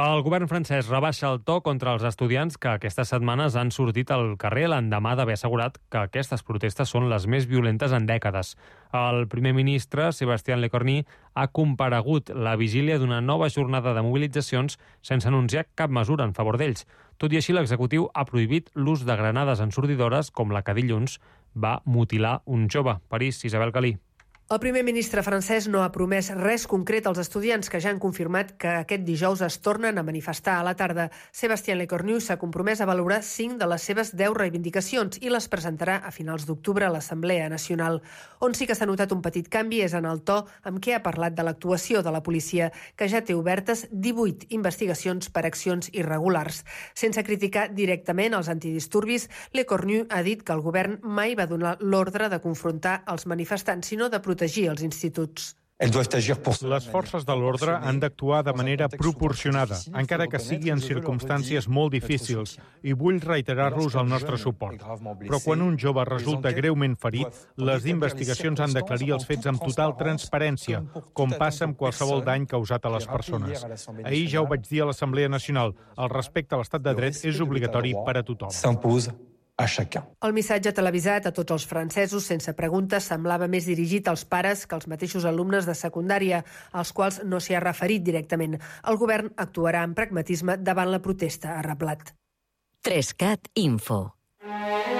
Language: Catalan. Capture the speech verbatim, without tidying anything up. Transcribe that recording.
El govern francès rebaixa el to contra els estudiants que aquestes setmanes han sortit al carrer l'endemà d'haver assegurat que aquestes protestes són les més violentes en dècades. El primer ministre, Sébastien Lecornu, ha comparegut la vigília d'una nova jornada de mobilitzacions sense anunciar cap mesura en favor d'ells. Tot i així, l'executiu ha prohibit l'ús de granades ensordidores com la que dilluns va mutilar un jove. París, Isabel Calí. El primer ministre francès no ha promès res concret als estudiants que ja han confirmat que aquest dijous es tornen a manifestar a la tarda. Sébastien Lecornu s'ha compromès a valorar cinc de les seves deu reivindicacions i les presentarà a finals d'octubre a l'Assemblea Nacional. On sí que s'ha notat un petit canvi és en el to amb què ha parlat de l'actuació de la policia, que ja té obertes divuit investigacions per accions irregulars. Sense criticar directament els antidisturbis, Lecornu ha dit que el govern mai va donar l'ordre de confrontar els manifestants, sinó de protegir els instituts. Les forces de l'ordre han d'actuar de manera proporcionada, encara que sigui en circumstàncies molt difícils, i vull reiterar-los el nostre suport. Però quan un jove resulta greument ferit, les investigacions han d'aclarir els fets amb total transparència, com passa amb qualsevol dany causat a les persones. Ahir ja ho vaig dir a l'Assemblea Nacional, el respecte a l'estat de dret és obligatori per a tothom. El missatge televisat a tots els francesos sense preguntes semblava més dirigit als pares que als mateixos alumnes de secundària, als quals no s'hi ha referit directament. El govern actuarà amb pragmatisme davant la protesta, ha reblat. tres cat Info.